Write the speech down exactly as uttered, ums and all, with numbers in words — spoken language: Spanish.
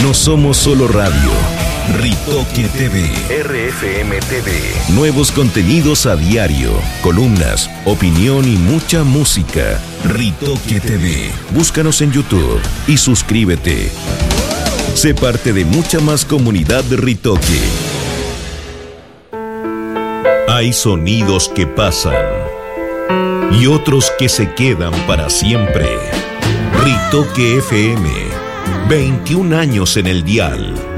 No somos solo radio. Ritoque T V. R F M T V. Nuevos contenidos a diario, columnas, opinión y mucha música. Ritoque T V. Búscanos en YouTube y suscríbete. Sé parte de mucha más comunidad de Ritoque. Hay sonidos que pasan y otros que se quedan para siempre. Ritoque F M. veintiún años en el dial.